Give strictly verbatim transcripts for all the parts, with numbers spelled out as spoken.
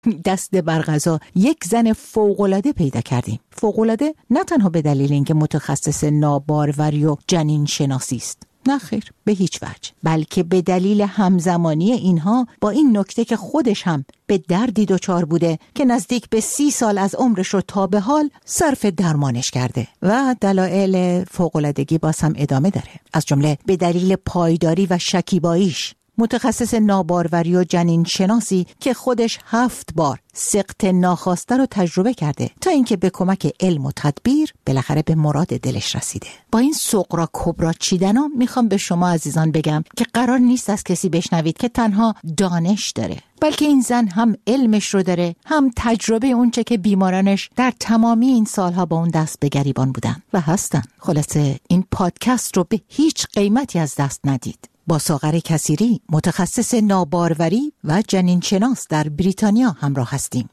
دست بر قضا یک زن فوق‌العاده پیدا کردیم. فوق‌العاده نه تنها به دلیل اینکه متخصص ناباروری و جنین شناسی است، نه خیر، به هیچ وجه، بلکه به دلیل همزمانی اینها با این نکته که خودش هم به دردی دچار بوده که نزدیک به سی سال از عمرش رو تا به حال صرف درمانش کرده و دلایل فوق‌العادگی باز هم ادامه داره، از جمله به دلیل پایداری و شکیباییش. متخصص ناباروری و جنین شناسی که خودش هفت بار سقط ناخواسته رو تجربه کرده تا اینکه به کمک علم و تدبیر بالاخره به مراد دلش رسیده. با این سغرا کبرا چیدنا میخوام به شما عزیزان بگم که قرار نیست از کسی بشنوید که تنها دانش داره، بلکه این زن هم علمش رو داره، هم تجربه اونچه که بیمارانش در تمامی این سالها با اون دست به گریبان بودن و هستن. خلاصه این پادکست رو به هیچ قیمتی از دست ندید. با ساغر کثیری، متخصص ناباروری و جنین شناس در بریتانیا همراه هستیم.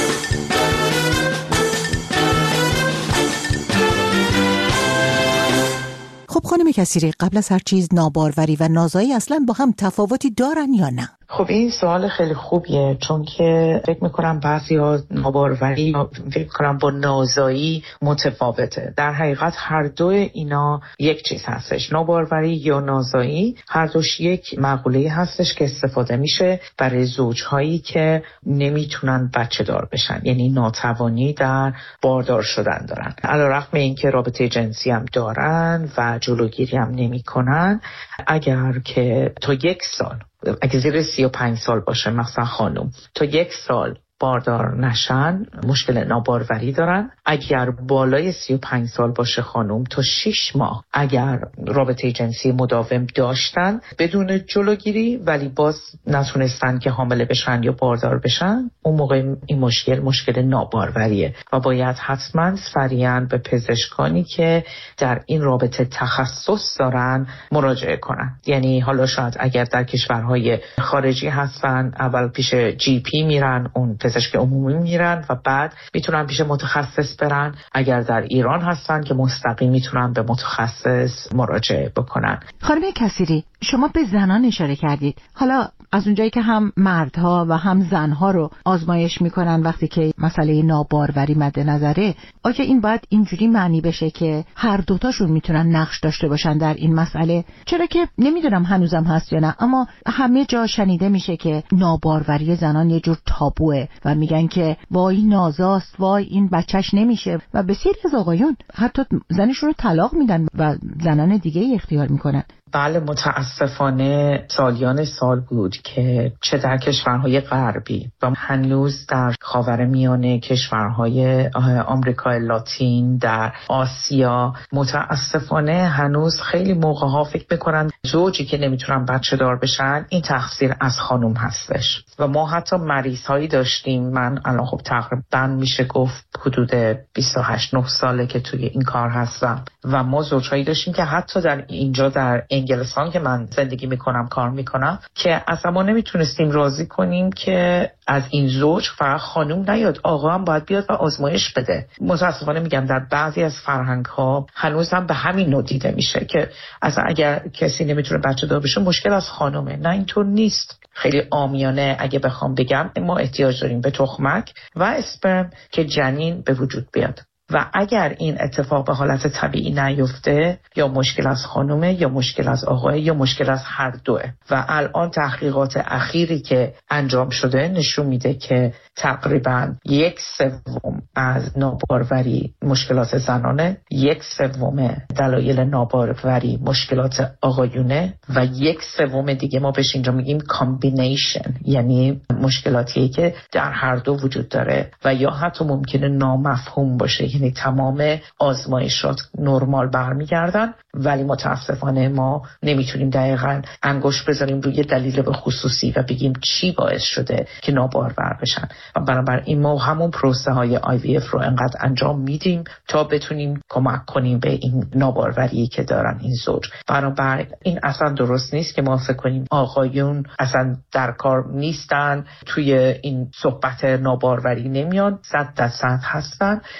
خب خانم کثیری، قبل از هر چیز ناباروری و نازایی اصلا با هم تفاوتی دارن یا نه؟ خب این سوال خیلی خوبیه، چون که فکر میکنم بعضی ها ناباروری فکر میکنم با نازایی متفاوته. در حقیقت هر دو اینا یک چیز هستش. ناباروری یا نازایی هر دوش یک مقوله هستش که استفاده میشه برای زوجهایی که نمیتونن بچه دار بشن، یعنی ناتوانی در باردار شدن دارن، علیرغم اینکه رابطه جنسی هم دارن و جلوگیری هم نمیکنن. اگر که تا یک سال، اگه زیر سی و پنج سال باشه مثلا خانم، تا یک سال باردار نشن مشکل ناباروری دارن. اگر بالای سی و پنج سال باشه خانم، تا شش ماه اگر رابطه جنسی مداوم داشتن بدون جلوگیری ولی باز نتونستن که حامله بشن یا باردار بشن، اون موقع این مشکل مشکل ناباروریه و باید حتما سریعا به پزشکانی که در این رابطه تخصص دارن مراجعه کنن. یعنی حالا شاید اگر در کشورهای خارجی هستن اول پیش جی پی میرن، اون پزشک عمومی میرن و بعد میتونن پیش متخصص برن. اگر در ایران هستن که مستقیم میتونن به متخصص مراجعه بکنن. خانم کثیری، شما به زنان اشاره کردید. حالا از اونجایی که هم مردها و هم زنها رو آزمایش میکنن وقتی که مسئله ناباروری مد نظره، آیا این باید اینجوری معنی بشه که هر دوتاشون میتونن نقش داشته باشن در این مسئله؟ چرا که نمیدونم هنوزم هست یا نه، اما همه جا شنیده میشه که ناباروری زنان یه جور تابوه و میگن که وای نازاست، وای این بچهش نمیشه و بسیاری از آقایون حتی زنشون رو طلاق میدن و زنان دیگه اختیار میکنن. بله، متاسفانه سالیان سال بود که چه در کشورهای غربی و هنوز در خاورمیانه، کشورهای آمریکای لاتین، در آسیا، متاسفانه هنوز خیلی موقعها فکر میکنن زوجی که نمیتونن بچه دار بشن این تقصیر از خانم هستش. و ما حتی مریض هایی داشتیم، من الان خب تقریبا میشه گفت حدود بیست و هشت نه ساله که توی این کار هستم و ما زوجهایی داشتیم که حتی در اینجا در انگلستان که من زندگی میکنم کار میکنم که اصلا ما نمیتونستیم راضی کنیم که از این زوج فقط خانم نیاد، آقا هم باید بیاد و آزمایش بده. متاسفانه میگم در بعضی از فرهنگ ها هنوز هم به همین نوع دیده میشه که اصلا اگر کسی نمیتونه بچه دار بشه مشکل از خانمه. نه، اینطور نیست. خیلی عامیانه اگه بخوام بگم ما احتیاج داریم به تخمک و اسپرم که جنین به وجود بیاد و اگر این اتفاق به حالت طبیعی نیفته یا مشکل از خانومه یا مشکل از آقاه یا مشکل از هر دوه. و الان تحقیقات اخیری که انجام شده نشون میده که تقریبا یک سوم از ناباروری مشکلات زنانه، یک سوم دلایل ناباروری مشکلات آقایونه و یک سوم دیگه ما بهش اینجا میگیم کامبینیشن، یعنی مشکلاتی که در هر دو وجود داره و یا حتی ممکنه نامفهوم باشه، یعنی تمام آزمایشات نرمال برمیگردن ولی متاسفانه ما نمیتونیم دقیقاً انگشت بزنیم روی دلیل به خصوصی و بگیم چی باعث شده که نابارور بشن و بنابراین ما همون پروسه های آی وی اف رو انقدر انجام میدیم تا بتونیم کمک کنیم به این ناباروری که دارن این زوج. بنابراین این اصلا درست نیست که ما فکر کنیم آقایون اصلا در کار نیستن، توی این صحبت ناباروری نمیان، صد درصد هستن و در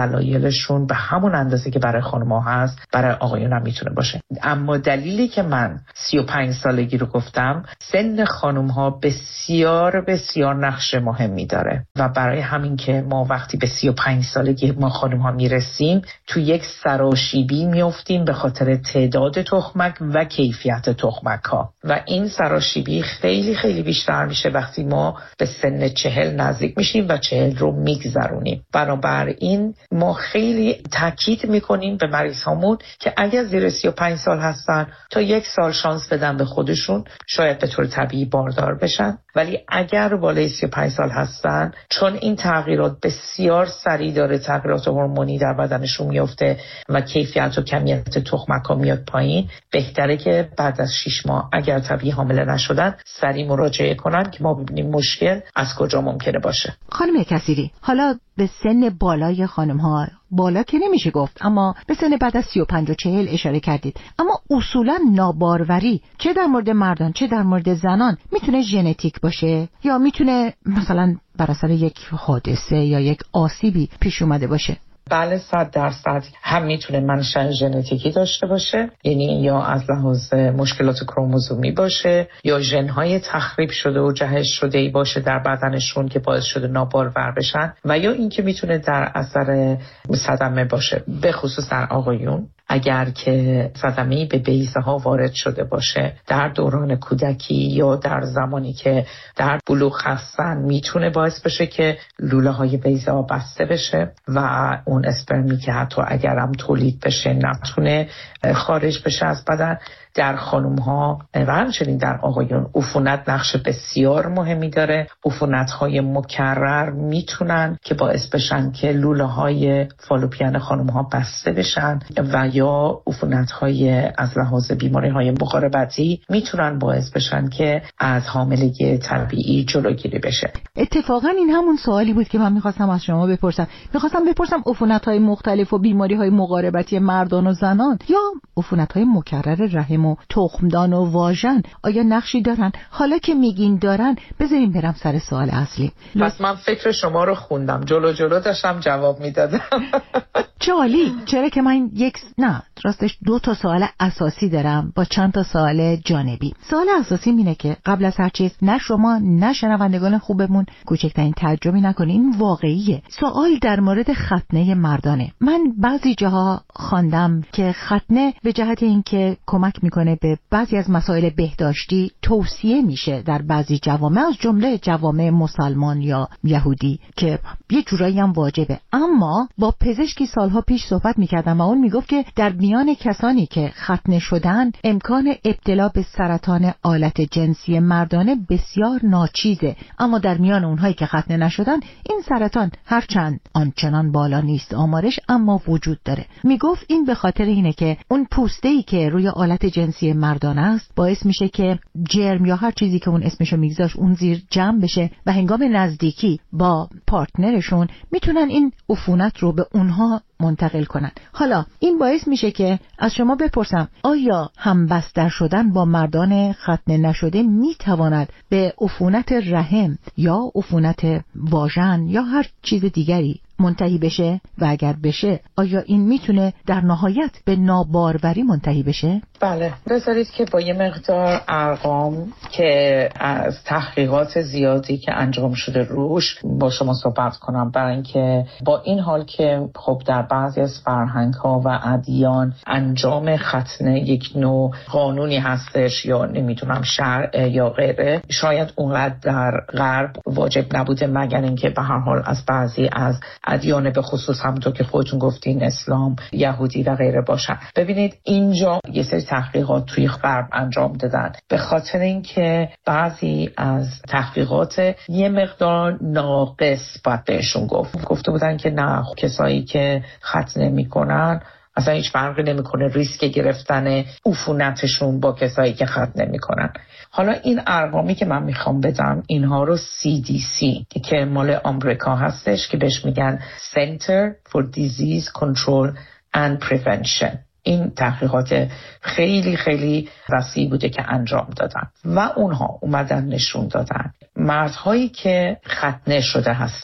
دلایلشون به همون اندازه که برای خانم‌ها هست برای آقایون هم میتونه باشه. اما دلیلی که من سی و پنج سالگی رو گفتم، سن خانم‌ها بسیار بسیار نقش مهمی داره و برای همین که ما وقتی به سی و پنج سالگی ما خانم‌ها میرسیم تو یک سراشیبی میافتیم به خاطر تعداد تخمک و کیفیت تخمک‌ها و این سراشیبی خیلی خیلی بیشتر میشه وقتی ما به سن چهل نزدیک میشیم و چهل رو میگذرونیم. بنابراین ما خیلی تاکید میکنیم به مریض هامون که اگر زیر سی و پنج سال هستن تا یک سال شانس بدن به خودشون، شاید به طور طبیعی باردار بشن، ولی اگر بالای سی و پنج سال هستن چون این تغییرات بسیار سریع داره، تغییرات هورمونی در بدنشون میفته و کیفیت و کمیت تخمک ها میاد پایین، بهتره که بعد از شش ماه اگر طبیعی حامله نشدن سریع مراجعه کنن که ما ببینیم مشکل از کجا ممکنه باشه. خانم کثیری، حالا به سن بالای خانم ها، بالا که نمیشه گفت، اما به سن بعد از سی و پنج و چهل اشاره کردید، اما اصولا ناباروری چه در مورد مردان چه در مورد زنان میتونه ژنتیک باشه یا میتونه مثلا بر اثر یک حادثه یا یک آسیبی پیش اومده باشه؟ بله، صد درصد هم میتونه منشأ ژنتیکی داشته باشه، یعنی یا از لحاظ مشکلات کروموزومی باشه یا ژن‌های تخریب شده و جهش شده ای باشه در بدنشون که باعث شده نابارور بشن، و یا اینکه میتونه در اثر صدمه باشه، به خصوص در آقایون اگر که صدمه‌ای به بیضه ها وارد شده باشه در دوران کودکی یا در زمانی که در بلوغ هستن، میتونه باعث بشه که لوله های بیضه ها بسته بشه و اون اسپرمی که حتی اگر هم تولید بشه نتونه خارج بشه از بدن. در خانم ها و همچنین در آقایون عفونت نقش بسیار مهمی داره. عفونت های مکرر میتونن که باعث بشن که لوله های فالوپیان خانم ها بسته بشن و یا عفونت های از لحاظ بیماری های مقاربتی میتونن باعث بشن که از حاملگی طبیعی جلوگیری بشه. اتفاقا این همون سوالی بود که من میخواستم از شما بپرسم. میخواستم بپرسم عفونت های مختلف و بیماری های مقاربتی مردان و زنان یا عفونت های مکرر رحم و تخمدان و واژن آیا نقشی دارن؟ حالا که میگین دارن، بذاریم برم سر سوال اصلی. پس من فکر شما رو خوندم، جلو جلو داشتم جواب میدادم. جالی، چرا که من یک نه راستش دو تا سوال اساسی دارم با چند تا سوال جانبی. سوال اساسی اینه که قبل از هر چیز نه شما نه شنوندگان خوبمون کوچکترین تعجبی نکنین، این واقعیه. سوال در مورد ختنه مردانه. من بعضی جاها خواندم که ختنه به جهت اینکه کمک میکنه به بعضی از مسائل بهداشتی توصیه میشه در بعضی جوامع، از جمله جوامع مسلمان یا یهودی، که یه جورایی هم واجبه. اما با پزشکی سالها پیش صحبت میکردم و اون میگفت که در میان کسانی که ختنه شدن امکان ابتلا به سرطان آلت جنسی مردانه بسیار ناچیزه، اما در میان اونهایی که ختنه نشدن این سرطان هرچند آنچنان بالا نیست آمارش، اما وجود داره. میگفت این به خاطر اینه که اون پوسته‌ای که روی آلت جنسی مردانه است باعث میشه که جرم یا هر چیزی که اون اسمشو میگذاشت اون زیر جمع بشه و هنگام نزدیکی با پارتنرشون میتونن این عفونت رو به اونها منتقل کنن. حالا این باعث میشه که از شما بپرسم آیا همبستر شدن با مردان ختنه نشده میتواند به عفونت رحم یا عفونت واژن یا هر چیز دیگری منتهی بشه و اگر بشه آیا این میتونه در نهایت به ناباروری منتهی بشه؟ بله، بذارید که با یه مقدار ارقام که از تحقیقات زیادی که انجام شده روش با شما صحبت کنم، برای اینکه با این حال که خب در بعضی از فرهنگ ها و ادیان انجام ختنه یک نوع قانونی هستش یا نمیدونم شرع یا غیره، شاید اونقدر در غرب واجب نبوده مگر اینکه به هر حال از بعضی از ادیان به خصوص همونطور که خودتون گفتین اسلام، یهودی و غیره باشن. ببینید اینجا یه سری تحقیقات توی غرب انجام دادن به خاطر اینکه بعضی از تحقیقات یه مقدار ناقص باید بهشون گفت گفته بودن که نه، کسایی که ختنه میکنن اصلا هیچ فرقی نمیکنه ریسک گرفتن عفونتشون با کسایی که ختنه میکنن. حالا این ارقامی که من میخوام بدم اینها رو سی دی سی که مال آمریکا هستش که بهش میگن Center for Disease Control and Prevention، این تحقیقات خیلی خیلی وسیع بوده که انجام دادن و اونها اومدن نشون دادن مردهایی که ختنه شده هستن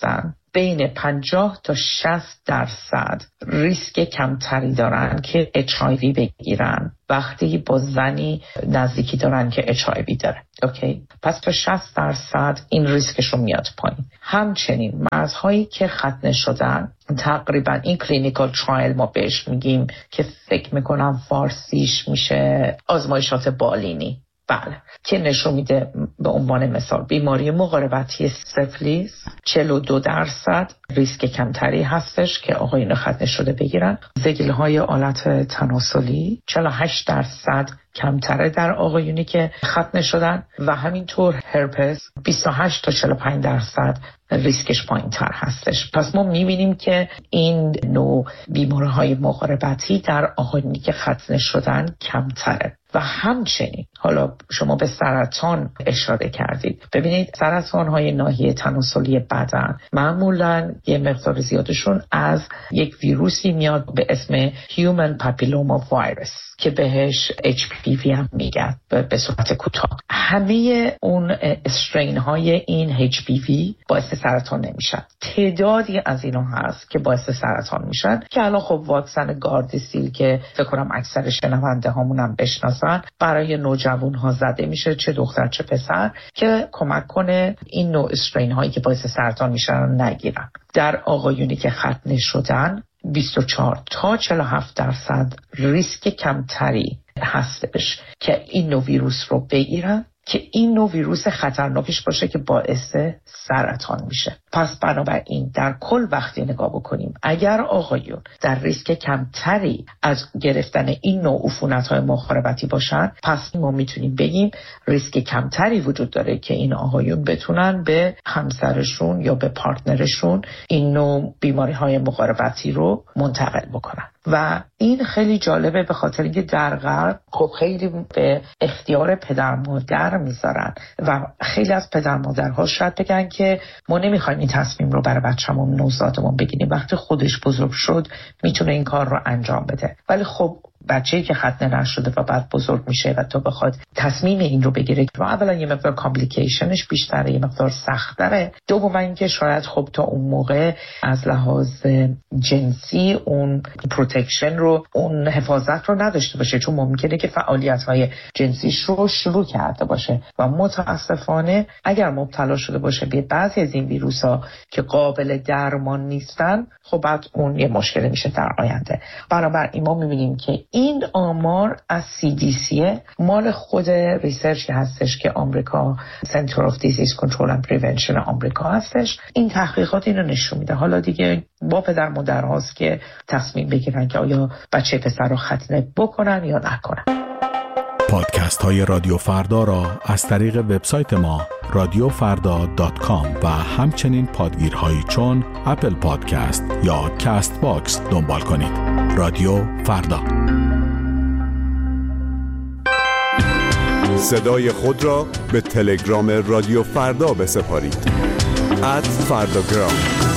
بین پنجاه تا شصت درصد ریسک کمتری دارن که اچ آی وی بگیرن وقتی با زنی نزدیکی دارن که اچ آی وی داره. اوکی، پس تا شصت درصد این ریسکشون میاد پایین. همچنین مردهایی که ختنه شدن تقریبا این کلینیکال ترایل ما بهش میگیم که فکر میکنم فارسیش میشه آزمایشات بالینی، بله، که نشون میده به عنوان مثال بیماری مقاربتی سفلیس چهل و دو درصد ریسک کمتری هستش که آقایون ختنه شده بگیرن. زگیل‌های آلت تناسلی چهل و هشت درصد کمتره در آقایونی که ختنه شدن و همینطور هرپس بیست و هشت تا چهل و پنج درصد ریسکش پایین تر هستش. پس ما میبینیم که این نوع بیماری‌های مقاربتی در آقایونی که ختنه شدن کمتره. و همچنین حالا شما به سرطان اشاره کردید. ببینید سرطان‌های ناحیه تناسلی بدن معمولاً یه مقدار زیادشون از یک ویروسی میاد به اسم Human Papilloma Virus که بهش اچ پی وی هم میگن به صورت کوتاه. همه اون استرین های این اچ پی وی باعث سرطان نمیشن. تعدادی از اینا هست که باعث سرطان میشن که الان خب واکسن گاردسیل که فکر کنم اکثر شنونده هامون هم بشناسن برای نوجوان ها زده میشه، چه دختر چه پسر، که کمک کنه این نوع استرین هایی که باعث سرطان میشن رو نگیرن. در آقایونی که ختنه شدن بیست و چهار تا چهل و هفت درصد ریسک کمتری هستش که این نوع ویروس رو بگیرن که این نوع ویروس خطرناکش باشه که باعث سرطان میشه. پس بنابراین در کل وقتی نگاه بکنیم اگر آقایون در ریسک کمتری از گرفتن این نوع عفونت‌های مخابراتی باشن، پس ما میتونیم بگیم ریسک کمتری وجود داره که این آقایون بتونن به همسرشون یا به پارتنرشون این نوع بیماری‌های مخابراتی رو منتقل بکنن. و این خیلی جالبه به خاطر اینکه در غرب خب خیلی به اختیار پدر مادر میذارن و خیلی از پدر مادرها شاید بگن که ما نمیخوایم این تصمیم رو برای بچه‌مون نوزادمون بگیریم، وقتی خودش بزرگ شد میتونه این کار رو انجام بده. ولی خب بچه‌ای که ختنه نشده و بعد بزرگ میشه و تو بخواد تصمیم این رو بگیره و اولا یه مقدار کامپلیکیشنش بیشتره، یه مقدار سخت‌تره. دوم اینکه شاید خب تا اون موقع از لحاظ جنسی اون پروتکشن رو، اون حفاظت رو نداشته باشه، چون ممکنه که فعالیت‌های جنسیش رو شروع کرده باشه و متاسفانه اگر مبتلا شده باشه به بعضی از این ویروس‌ها که قابل درمان نیستن، خب بعد اون یه مشکل میشه در آینده. بنابراین ما می‌بینیم که این آمار از سی دی سی مال خود ریسرچی هستش که آمریکا سنتر آف دیزیز کنترل اند پریونشن آمریکا هستش. این تحقیقات اینو نشون میده. حالا دیگه با پدر مادر هاست که تصمیم بگیرن که آیا بچه پسر رو ختنه بکنن یا نکنن. پادکست های رادیو فردا را از طریق وبسایت ما رادیو فردا دات کام و همچنین پادگیرهایی چون اپل پادکست یا کست باکس دنبال کنید. رادیو فردا. صدای خود را به تلگرام رادیو فردا بسپارید. ات فرداگرام.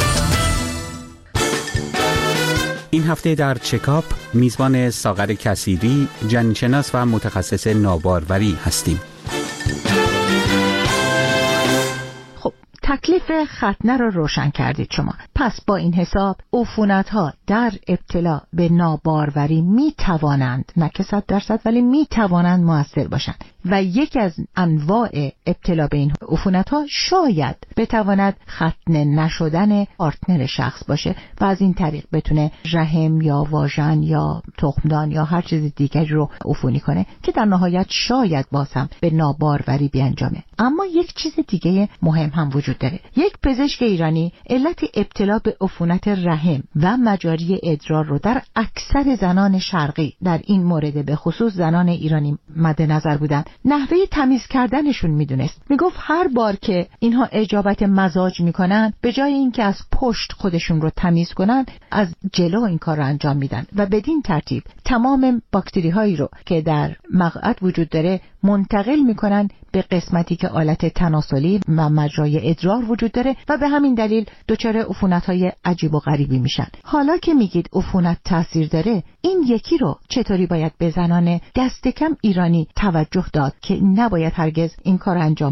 این هفته در چکاپ میزبان ساغر کثیری، جنین‌شناس و متخصص ناباروری هستیم. خب تکلیف ختنه رو روشن کردید شما. پس با این حساب عفونت‌ها در ابتلا به ناباروری می توانند، نه که صد درصد ولی می توانند مؤثر باشند و یکی از انواع ابتلا به این عفونت‌ها شاید بتواند ختنه نشدن پارتنر شخص باشه و از این طریق بتونه رحم یا واژن یا تخمدان یا هر چیز دیگری رو عفونی کنه که در نهایت شاید باز هم به ناباروری بیانجامه. اما یک چیز دیگه مهم هم وجود داره. یک پزشک ایرانی علت ابتلا به عفونت رحم و مجاری ادرار رو در اکثر زنان شرقی، در این مورد به خصوص زنان ایرانی مد نظر بودن، نحوه تمیز کردنشون میدونست. میگفت هر بار که اینها اجابت مزاج میکنن، به جای اینکه از پشت خودشون رو تمیز کنن، از جلو این کار رو انجام میدن و بدین ترتیب تمام باکتری هایی رو که در مقعد وجود داره منتقل میکنن به قسمتی که آلت تناسلی و مجرای ادرار وجود داره و به همین دلیل دچار عفونت‌های عجیب و غریبی میشن. حالا که میگید عفونت تاثیر داره، این یکی رو چطوری باید به زنان دست کم ایرانی توجه داد که نباید هرگز این کار انجام بدن؟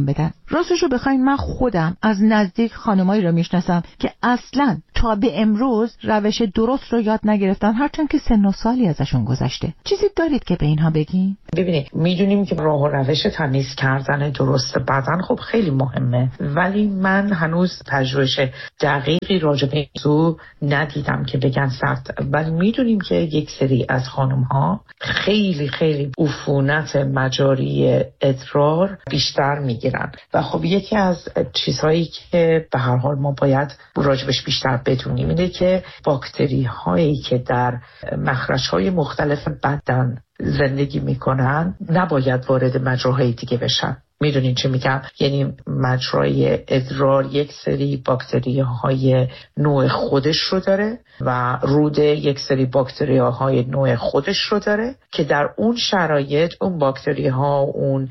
راستشو بخواین من خودم از نزدیک خانمایی رو میشناسم که اصلاً تا به امروز روش درست رو یاد نگرفتن، هرچند که سن و سالی ازشون گذشته. چیزی دارید که به اینها بگین؟ ببینید، میدونیم که راه و روش تمیز کردن درست بدن خب خیلی مهمه، ولی من هنوز پژوهش دقیقی راجع به این موضوع ندیدم که بگن صد، ولی میدونیم که یک سری از خانم‌ها خیلی خیلی عفونت مجاری ادرار بیشتر میگیرن و خب یکی از چیزهایی که به هر حال ما باید راجبش بیشتر بدونیم اینه که باکتری هایی که در مخرج های مختلف بدن زندگی میکنن نباید وارد مجراهای دیگه بشن. میدونین چه میگم؟ یعنی مجرای ادرار یک سری باکتری های نوع خودش رو داره و روده یک سری باکتری های نوع خودش رو داره که در اون شرایط اون باکتری ها، اون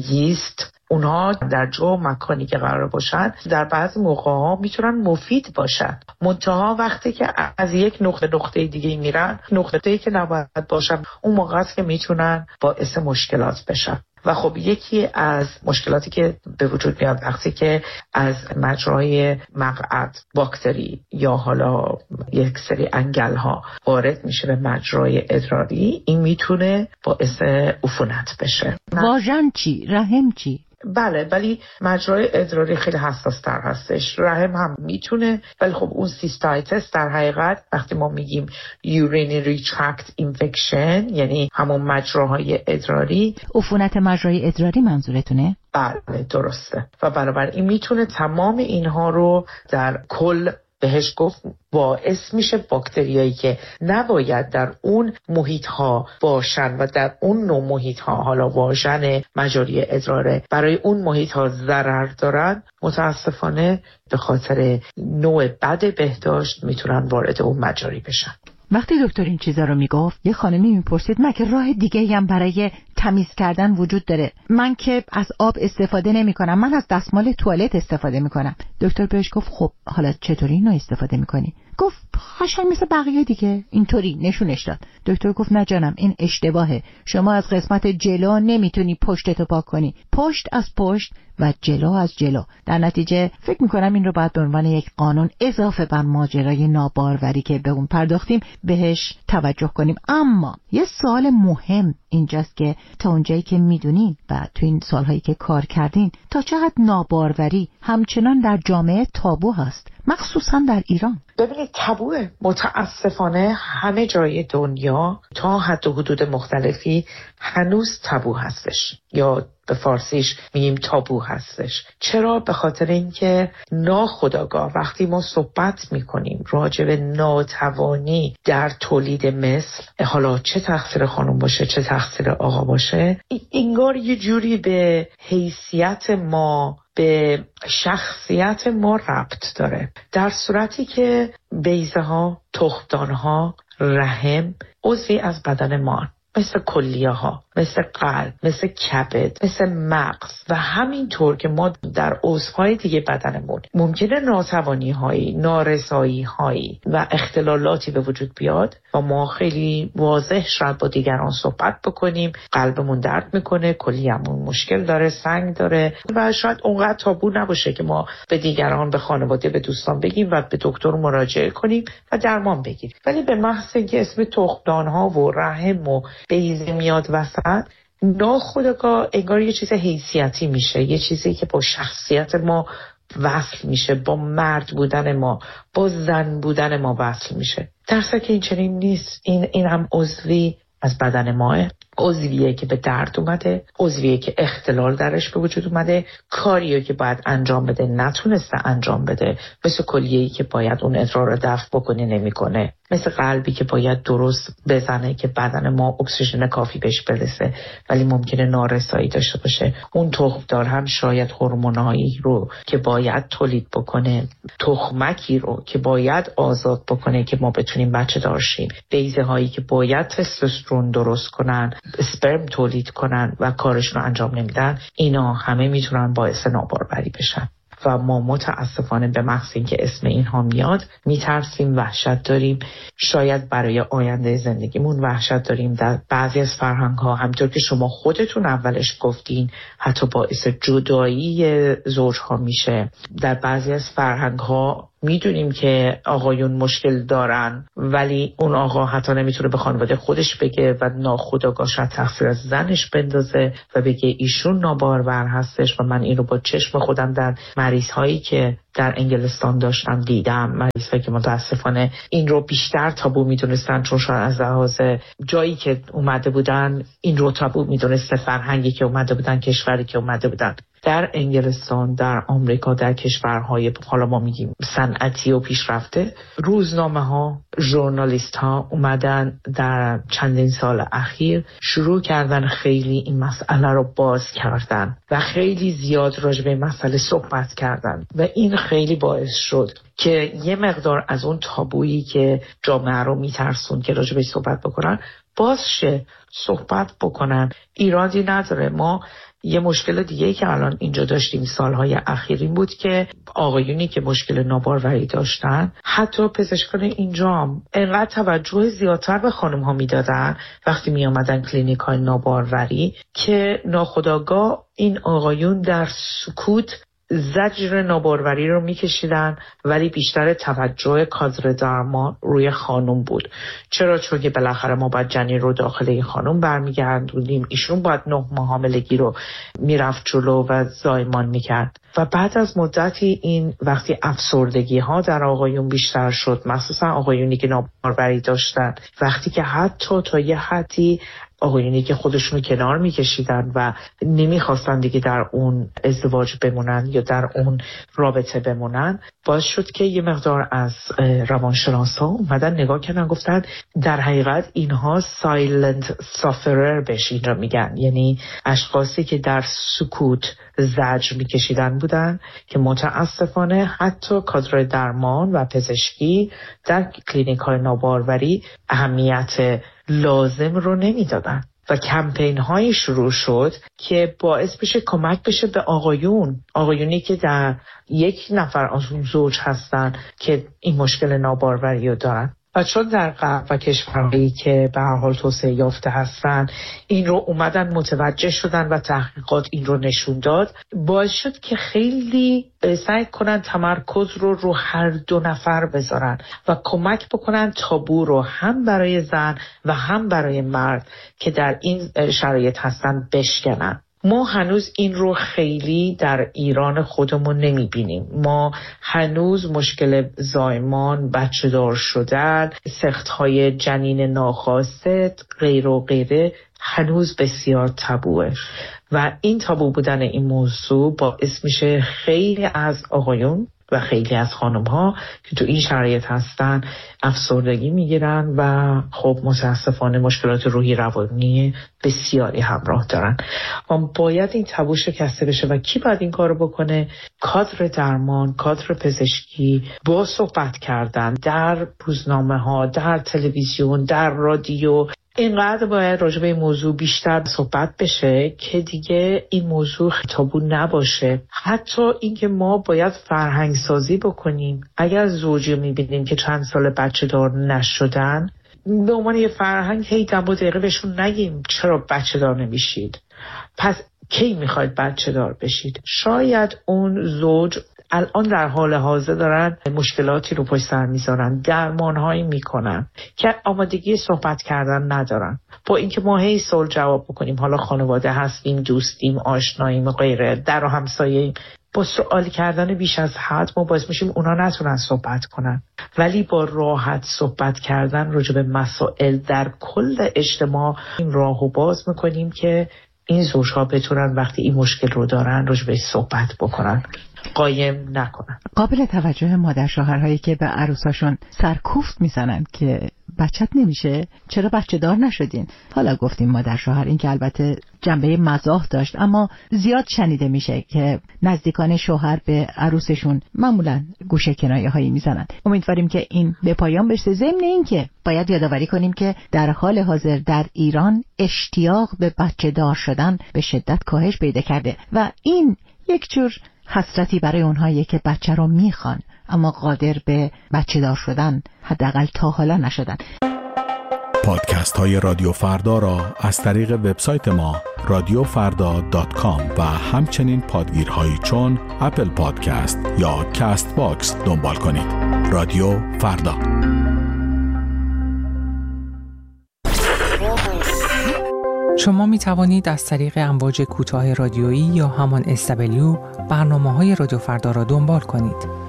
ییست، اونها در جو مکانی که قرار باشن در بعضی موقع ها میتونن مفید باشن، منتها وقتی که از یک نقطه نقطه دیگه میرن، نقطه‌ای که نباید باشن، اون موقع است که میتونن باعث مشکلات بشن. و خب یکی از مشکلاتی که به وجود میاد وقتی که از مجرای مقعد باکتری یا حالا یک سری انگل ها وارد میشه به مجرای ادراری، این میتونه باعث عفونت بشه. واژن چی؟ رحم چی؟ بله، ولی مجرای ادراری خیلی حساس تر هستش. رحم هم میتونه، ولی خب اون سیستایتس در حقیقت وقتی ما میگیم urinary tract infection یعنی همون مجراهای ادراری. عفونت مجرای ادراری منظورتونه؟ بله درسته. و بنابراین این میتونه تمام اینها رو در کل بهش گفت باعث میشه باکتریایی که نباید در اون محیط ها باشن و در اون نوع محیط ها، حالا واژن مجاری ادراره، برای اون محیط ها ضرر دارن، متاسفانه به خاطر نوع بد بهداشت میتونن وارد اون مجاری بشن. وقتی دکتر این چیزا رو میگفت، یه خانمی میپرسید مگه راه دیگه هم برای تمیز کردن وجود داره؟ من که از آب استفاده نمی کنم، من از دستمال توالت استفاده میکنم. دکتر بهش گفت خب حالا چطوری اینو استفاده میکنی؟ گفت قشنگ مثل بقیه دیگه، اینطوری نشونش داد. دکتر گفت نه جانم، این اشتباهه. شما از قسمت جلو نمیتونی پشتتو پاک کنی، پشت از پشت و جلو از جلو. در نتیجه فکر میکنم این رو باید به عنوان یک قانون اضافه بر ماجرای ناباروری که به اون پرداختیم بهش توجه کنیم. اما یه سوال مهم اینجاست که تا اونجایی که میدونین و تو این سالهایی که کار کردین، تا چقدر ناباروری همچنان در جامعه تابو هست، مخصوصا در ایران؟ ببینید، تابوه متاسفانه همه جای دنیا تا حد و حدود مختلفی هنوز تابو هستش، یا به فارسیش میگیم تابو هستش. چرا؟ به خاطر اینکه ناخودآگاه وقتی ما صحبت میکنیم راجع به ناتوانی در تولید مثل، حالا چه تقصیر خانم باشه چه تقصیر آقا باشه، انگار یه جوری به حیثیت ما، به شخصیت ما ربط داره، در صورتی که بیضه ها، تخمدان ها، رحم عضوی از بدن ما، مثل کلیه ها، مثل قلب، مثل کبد، مثل مغز و همینطور که ما در عضوهای دیگه بدنمون ممکنه ناتوانی هایی، نارسایی هایی و اختلالاتی به وجود بیاد و ما خیلی واضح شاید با دیگران صحبت بکنیم، قلبمون درد میکنه، کلیه‌مون مشکل داره، سنگ داره و شاید اونقدر تابو نباشه که ما به دیگران، به خانواده، به دوستان بگیم و به دکتر مراجعه کنیم و درمان بگیریم. ولی به محض اینکه اسم تخمدان ها و رحم و بیضه میاد وسط، ناخودآگاه انگار یه چیز حیثیتی میشه، یه چیزی که با شخصیت ما وصل میشه، با مرد بودن ما، با زن بودن ما وصل میشه. درسته که این چنین نیست. این این هم عضوی از بدن ماه، عضویه که به درد اومده، عضویه که اختلال درش به وجود اومده، کاریه که باید انجام بده نتونسته انجام بده، مثل کلیه‌ای که باید اون ادرار رو دفع بکنه نمیکنه، مثل قلبی که باید درست بزنه که بدن ما اکسیژن کافی بهش برسه ولی ممکنه نارسایی داشته باشه. اون تخمدان هم شاید هورمونایی رو که باید تولید بکنه، تخمکی رو که باید آزاد بکنه که ما بتونیم بچه دار شیم، بیضه هایی که باید تستوسترون درست کنن، اسپرم تولید کنن و کارشون رو انجام نمیدن، اینا همه میتونن باعث ناباروری بشن. و ما متاسفانه به محض اینکه اسم اینها میاد میترسیم، وحشت داریم، شاید برای آینده زندگیمون وحشت داریم. در بعضی از فرهنگ ها همطور که شما خودتون اولش گفتین حتی باعث جدایی زوج ها میشه. در بعضی از فرهنگ ها میدونیم که آقایون مشکل دارن ولی اون آقا حتی نمیتونه به خانواده خودش بگه و ناخودآگاه شاید تقصیر از زنش بندازه و بگه ایشون نابارور هستش. و من این رو با چشم خودم در مریض هایی که در انگلستان داشتم دیدم، مریض هایی که متاسفانه این رو بیشتر تابو میدونستن چون شاید از لحاظ جایی که اومده بودن این رو تابو میدونسته، فرهنگی که اومده بودن، کشوری که اومده بودن. در انگلستان، در آمریکا، در کشورهای حالا ما میگیم صنعتی و پیشرفته، روزنامه ها، ژورنالیست ها اومدن در چندین سال اخیر شروع کردن خیلی این مسئله رو باز کردن و خیلی زیاد راجع به مسئله صحبت کردن و این خیلی باعث شد که یه مقدار از اون تابویی که جامعه رو میترسون که راجع به صحبت بکنن باز شه، صحبت بکنن. ایرادی نداره. ما یه مشکل دیگه که الان اینجا داشتیم سالهای اخیر این بود که آقایونی که مشکل ناباروری داشتن حتی پزشکان اینجا هم انقدر توجه زیادتر به خانم ها میدادن وقتی می آمدن کلینیک های ناباروری که ناخودآگاه این آقایون در سکوت زجر ناباروری رو میکشیدن ولی بیشتر توجه کادر درمان روی خانم بود. چرا؟ چون که بالاخره ما باید جنین رو داخل این خانم برمیگردونیم، ایشون باید نه ماه حاملگی رو میرفت جلو و زایمان میکرد. و بعد از مدتی این وقتی افسردگی ها در آقایون بیشتر شد، مخصوصا آقایونی که ناباروری داشتن، وقتی که حتی تا یه حدی آقایونی که خودشونو کنار میکشیدن و نمیخواستن دیگه در اون ازدواج بمونن یا در اون رابطه بمونن، باعث شد که یه مقدار از روانشناسا اومدن نگاه کردن گفتن در حقیقت اینها سایلنت سافرر بهش این را میگن، یعنی اشخاصی که در سکوت زجر میکشیدن بودن که متاسفانه حتی کادر درمان و پزشکی در کلینیک های ناباروری اهمیت لازم رو نمیدادن و کمپین های شروع شد که باعث بشه کمک بشه به آقایون آقایونی که در یک نفر از اون زوج هستن که این مشکل ناباروری رو دارن. و چون در غرب و کشورهایی که به هر حال توسعه یافته هستن این رو اومدن متوجه شدن و تحقیقات این رو نشون داد، باعث شد که خیلی سعی کنن تمرکز رو رو هر دو نفر بذارن و کمک بکنن تابو رو هم برای زن و هم برای مرد که در این شرایط هستن بشکنن. ما هنوز این رو خیلی در ایران خودمون نمی بینیم. ما هنوز مشکل زایمان، بچه دار شدن، سخت‌های جنین ناخواسته، غیر و غیره هنوز بسیار تابوه و این تابو بودن این موضوع باعث میشه خیلی از آقایون و خیلی از خانم ها که تو این شرایط هستن افسردگی میگیرن و خب متاسفانه مشکلات روحی روانی بسیاری همراه دارن. و باید این تابو شکسته بشه و کی باید این کارو بکنه؟ کادر درمان، کادر پزشکی، با صحبت کردن در روزنامه ها، در تلویزیون، در رادیو. اینقدر باید راجع به این موضوع بیشتر صحبت بشه که دیگه این موضوع تابو نباشه. حتی اینکه ما باید فرهنگ سازی بکنیم. اگر زوجی میبینیم که چند سال بچه دار نشدن، به عنوان یه فرهنگ هی دم و دقیقه بهشون نگیم چرا بچه دار نمیشید، پس کی میخواید بچه دار بشید. شاید اون زوج الان در حال حاضر دارن مشکلاتی رو پشت سر میذارن، درمانهایی میکنن که آمادگی صحبت کردن ندارن. با اینکه ما هی سوال جواب بکنیم، حالا خانواده هستیم، دوستیم، آشناییم و غیره، در و همسایه‌ایم، با سوال کردن بیش از حد ما باعث میشیم اونا نتونن صحبت کنن. ولی با راحت صحبت کردن راجع به مسائل در کل اجتماع این راهو باز میکنیم که این زوجها بتونن وقتی این مشکل رو دارن راجع به صحبت بکنن، قایم نکنن. قابل توجه مادر شوهرهایی که به عروساشون سرکوفت میزنن که بچت نمیشه، چرا بچه دار نشدین؟ حالا گفتیم مادر شوهر، این که البته جنبه مزاح داشت، اما زیاد شنیده میشه که نزدیکان شوهر به عروسشون معمولا گوشه کنایه هایی میزنن. امیدواریم که این به پایان برسه. ضمن این که باید یادآوری کنیم که در حال حاضر در ایران اشتیاق به بچه دار شدن به شدت کاهش پیدا کرده و این یک جور حسرتی برای اونهایی که بچه رو میخوان اما قادر به بچه دار شدن حداقل تا حالا نشدن. پادکست های رادیو فردا را از طریق وبسایت ما رادیو فردا دات کام و همچنین پادگیرهایی چون اپل پادکست یا کاست باکس دنبال کنید. رادیو فردا. شما می توانید از طریق امواج کوتاه رادیویی یا همان اس دبلیو برنامه‌های رادیو فردا را دنبال کنید.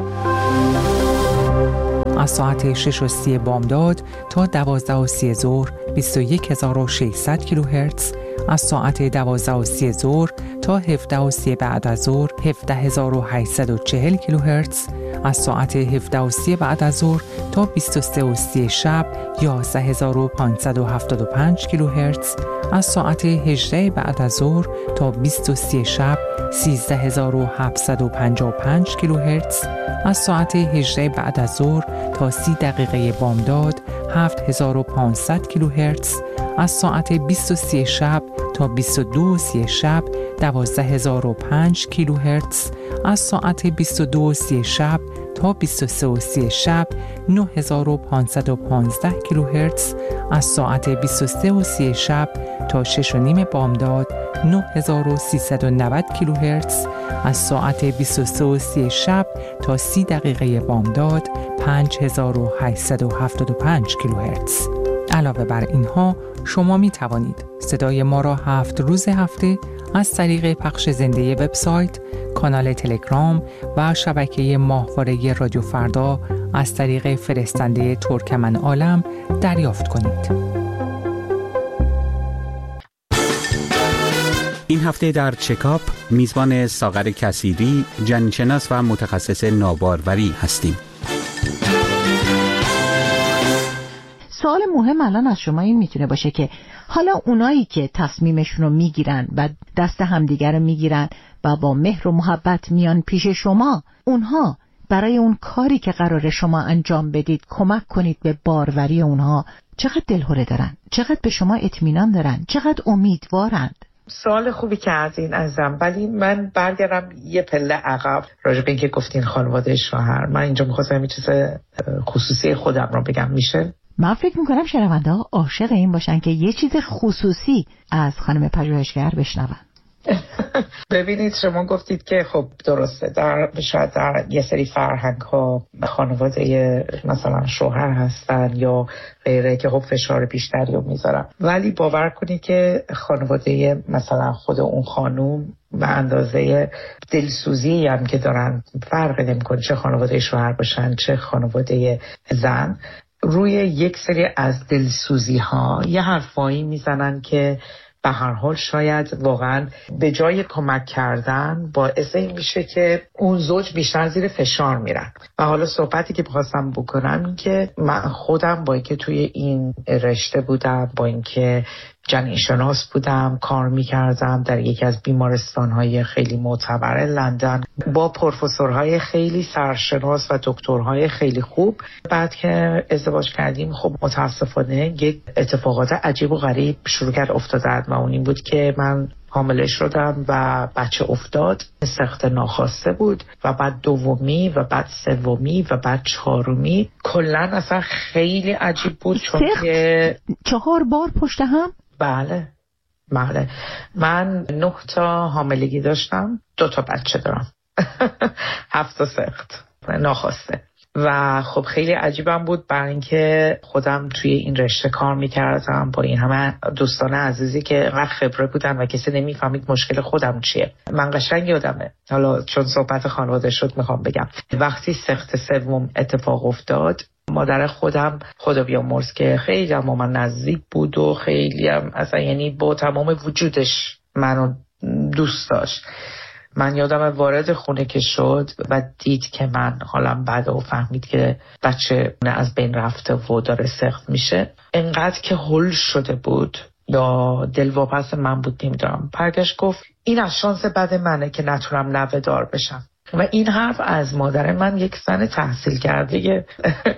از ساعت شش و سی بامداد تا دوازده و سی ظهر بیست و یک هزار و ششصد کیلوهرتز، از ساعت دوازده و سی ظهر تا هفده و سی بعد از ظهر هفده هزار و هشتصد و چهل کیلوهرتز، از ساعت هفده و سی بعد از ظهر تا بیست و سه و سی شب یازده هزار و پانصد و هفتاد و پنج کیلوهرتز، از ساعت هجده بعد از ظهر تا بیست و سه شب سیزده هزار و هفتصد و پنجاه و پنج کیلوهرتز، از ساعت هجده بعد از ظهر تا سی دقیقه بامداد هفت هزار و پانصد کیلوهرتز، از ساعت بیست و سه شب تا بیست و دو و سی شب دوازده هزار و پنج کیلوهرتز، از ساعت بیست و دو و سی شب تا بیست و سه و سی شب نه هزار و پانصد و پانزده کیلوهرتز، از ساعت بیست و سه و سی شب تا شش و نیم بامداد نه هزار و سیصد و نود کیلوهرتز، از ساعت بیست و سه و سی شب تا سی دقیقه بامداد پنج هزار و هشتصد و هفتاد و پنج کیلوهرتز. علاوه بر اینها شما می توانید صدای ما را هفت روز هفته از طریق پخش زنده وبسایت، کانال تلگرام و شبکه ماهواره رادیو فردا از طریق فرستنده ترکمن عالم دریافت کنید. این هفته در چکاپ میزبان ساغر کثیری، جنین‌شناس و متخصص ناباروری هستیم. سوال مهم الان از شما این میتونه باشه که حالا اونایی که تصمیمشون رو میگیرن و دست همدیگر رو میگیرن و با مهر و محبت میان پیش شما، اونها برای اون کاری که قراره شما انجام بدید کمک کنید به باروری اونها، چقدر دلهره دارن، چقدر به شما اطمینان دارن، چقدر امیدوارند؟ سوال خوبی کردین ازم، ولی من برگردم یه پله عقب راجع به اینکه گفتین خانواده شوهر. من اینجا می‌خواستم یه چیز خصوصی خودم رو بگم، میشه؟ من فکر میکنم شنونده ها عاشق این باشن که یه چیز خصوصی از خانم پژوهشگر بشنون. ببینید شما گفتید که خب درسته در شاید در یه سری فرهنگ ها خانواده مثلا شوهر هستن یا غیره که خب فشار بیشتری رو میذارن، ولی باور کنید که خانواده مثلا خود اون خانوم به اندازه دلسوزی هم که دارن فرق نمیکنه چه خانواده شوهر باشن چه خانواده زن، روی یک سری از دلسوزی ها یه حرفایی میزنن که به هر حال شاید واقعا به جای کمک کردن باعث این میشه که اون زوج بیشتر زیر فشار میرن. و حالا صحبتی که بخواستم بکنم این که من خودم با اینکه توی این رشته بودم، با اینکه جنین شناس بودم، کار میکردم در یکی از بیمارستان‌های خیلی معتبر لندن با پروفسورهای خیلی سرشناس و دکترهای خیلی خوب، بعد که ازدواج کردیم خب متاسفانه یک اتفاقات عجیب و غریب شروع کرد افتادن و اون این بود که من حامله شدم و بچه افتاد، سخت ناخواسته بود و بعد دومی و بعد سومی و بعد چهارمی. کلا اصلا خیلی عجیب بود چون که چهار بار پشت هم. بله بله من نه تا حاملگی داشتم، دو تا بچه دارم. هفت تا سخت ناخواسته و خب خیلی عجیبم بود برای اینکه خودم توی این رشته کار میکردم با این همه دوستان عزیزی که انقدر خبره بودن و کسی نمیفهمید مشکل خودم چیه. من قشنگ یادمه، حالا چون صحبت خانواده شد میخوام بگم وقتی سخت سوم اتفاق افتاد، مادر خودم خدا بیامرز که خیلی هم با من نزدیک بود و خیلی هم اصلا یعنی با تمام وجودش منو دوست داشت، من یادم وارد خونه که شد و دید که من حالم بده و فهمید که بچه از بین رفته و داره سخت میشه، انقدر که هول شده بود یا دلواپس من بود نمیدونم، برگشت گفت این از شانس بد منه که نتونم نوه دار بشم. و این حرف از مادر من، یک زن تحصیل کرده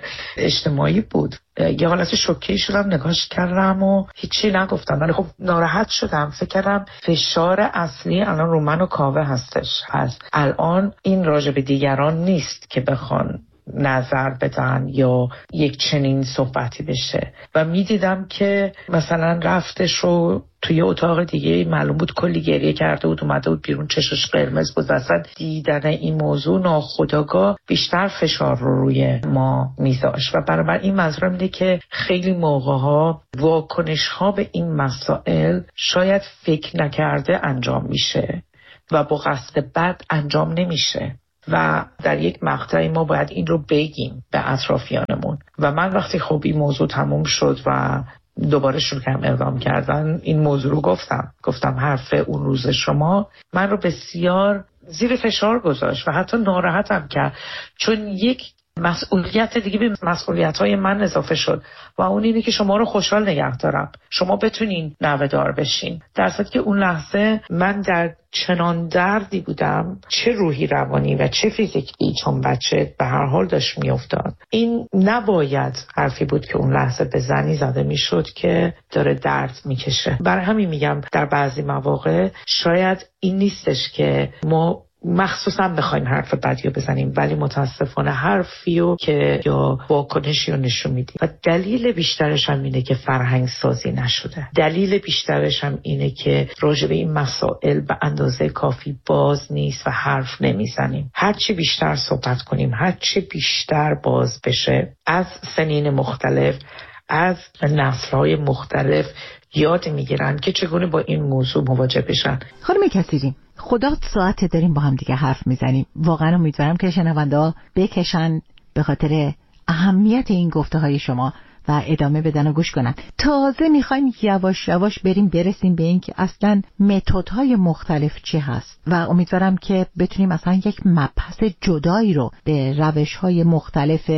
اجتماعی بود. یه حالت شوکه شدم، نگاهش کردم و هیچی نگفتم، ولی خب ناراحت شدم. فکر کردم فشار اصلی الان رو من و کاوه هستش. پس الان این راجع به دیگران نیست که بخوان نظر بدن یا یک چنین صحبتی بشه. و میدیدم که مثلا رفتش رو توی اتاق دیگه، معلوم بود کلی گریه کرده بود، اومده بود بیرون، چشش قرمز بود. اصلا دیدن این موضوع ناخودآگاه بیشتر فشار رو روی ما میذاشت. و برابر این منظورم اینه که خیلی موقع‌ها واکنش ها به این مسائل شاید فکر نکرده انجام میشه و با قصد بد انجام نمیشه و در یک مقطعی ما باید این رو بگیم به اطرافیانمون. و من وقتی خب این موضوع تموم شد و دوباره شروع کردم اقدام کردن، این موضوع رو گفتم گفتم حرف اون روز شما من رو بسیار زیر فشار گذاشت و حتی ناراحتم کرد، چون یک مسئولیت دیگه به مسئولیت‌های من اضافه شد و اون اینه که شما رو خوشحال نگه دارم، شما بتونین نوه‌دار بشین. در صورتی که اون لحظه من در چنان دردی بودم، چه روحی روانی و چه فیزیکی، چون بچه به هر حال داشت میافتاد. این نباید حرفی بود که اون لحظه به زنی زده میشد که داره درد میکشه. برای همین میگم در بعضی مواقع شاید این نیستش که ما مخصوصا بخوایم حرف بدی رو بزنیم، ولی متاسفانه حرفی رو که یا واکنشی رو نشون میدیم. و دلیل بیشترش هم اینه که فرهنگ سازی نشده. دلیل بیشترش هم اینه که راجع به این مسائل به اندازه کافی باز نیست و حرف نمیزنیم. هرچی بیشتر صحبت کنیم، هرچی بیشتر باز بشه، از سنین مختلف، از نسل‌های مختلف یاد میگیرن که چگونه با این موضوع مواجه بشن. خانم کثیری، خدا ساعت داریم با هم دیگه حرف میزنیم. واقعا امیدوارم که شنونده بکشن به خاطر اهمیت این گفته های شما و ادامه بدن و گوش کنن. تازه میخوایم یواش یواش بریم برسیم به این که اصلا متدهای مختلف چی هست و امیدوارم که بتونیم اصلا یک مبحث جدایی رو به روش‌های مختلف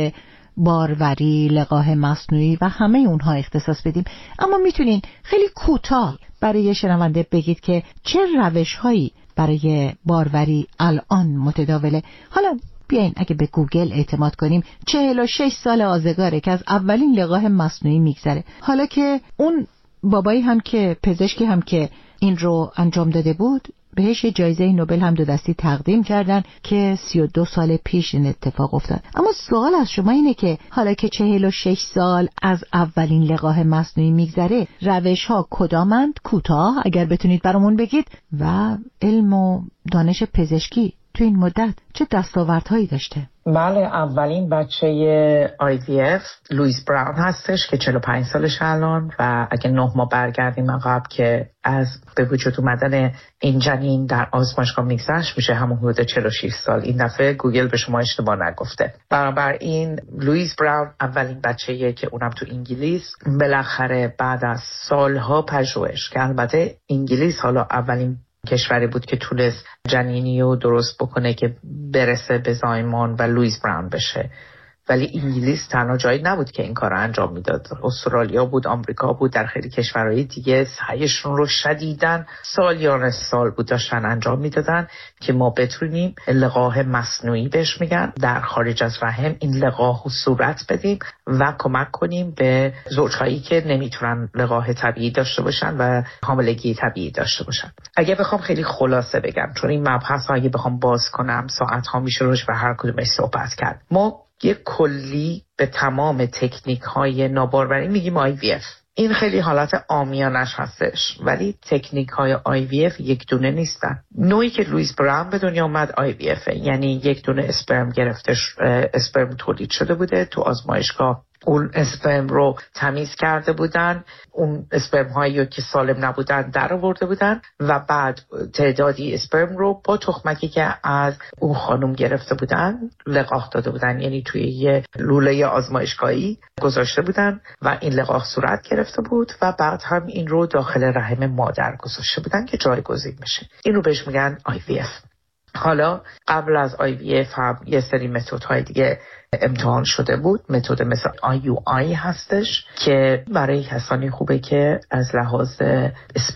باروری، لقاح مصنوعی و همه اونها اختصاص بدیم. اما میتونین خیلی کوتاه برای شنونده بگید که چه روش‌هایی برای باروری الان متداوله؟ حالا بیاین اگه به گوگل اعتماد کنیم، چهل و شش سال آزگاره که از اولین لقاح مصنوعی میگذره. حالا که اون بابایی هم که پزشکی هم که این رو انجام داده بود بهش جایزه نوبل هم دو دستی تقدیم کردن که سی و دو سال پیش این اتفاق افتاد. اما سوال از شما اینه که حالا که چهل و شش سال از اولین لقاح مصنوعی میگذره، روش ها کدامند؟ کوتاه اگر بتونید برامون بگید. و علم و دانش پزشکی تو این مدت چه دستاوردهایی داشته؟ بله، اولین بچه آی وی اف لویز براون هستش که چهل و پنج سالش الان، و اگه نه ماه برگردیم عقب که از به وجود اومدن این جنین در آزمایشگاه میگذشت میشه همون حدود چهل و شش سال. این دفعه گوگل به شما اشتباه نگفته. بنابراین لویز براون اولین بچه‌ایه که اونم تو انگلیس بالاخره بعد از سالها پژوهش، که البته انگلیس حالا اولین کشوری بود که تونست جنینی رو درست بکنه که برسه به زایمان و لویز براون بشه، ولی انگلیس تنها جایی نبود که این کار رو انجام میداد. استرالیا بود، آمریکا بود، در خیلی کشورهای دیگه سعیشون رو شدیداً سالیان سال بود داشتن انجام میدادن که ما بتونیم لقاح مصنوعی بهش میگن در خارج از رحم این لقاح رو صورت بدیم و کمک کنیم به زوجهایی که نمیتونن لقاح طبیعی داشته باشن و حاملگی طبیعی داشته باشن. اگه بخوام خیلی خلاصه بگم، چون این مبحث ها اگه بخوام باز کنم ساعت ها میشه روش به هر کدومش صحبت کرد. ما یه کلی به تمام تکنیک های ناباروری میگیم آی وی اف. این خیلی حالت عامیانش هستش، ولی تکنیک های آی وی اف یک دونه نیستن. نوعی که لویز براون به دنیا اومد آی وی اف، یعنی یک دونه اسپرم گرفته، اسپرم تولید شده بوده تو آزمایشگاه، اون اسپرم رو تمیز کرده بودن، اون اسپرم هایی که سالم نبودن در آورده بودن و بعد تعدادی اسپرم رو با تخمکی که از اون خانم گرفته بودن لقاح داده بودن، یعنی توی یه لوله آزمایشگاهی گذاشته بودن و این لقاح صورت گرفته بود و بعد هم این رو داخل رحم مادر گذاشته بودن که جایگزین بشه. این رو بهش میگن آی وی اف. حالا قبل از آی وی اف هم یه سری متدهای دیگه امتحان شده بود. متد مثل آی یو آی هستش که برای کسانی خوبه که از لحاظ اسپرم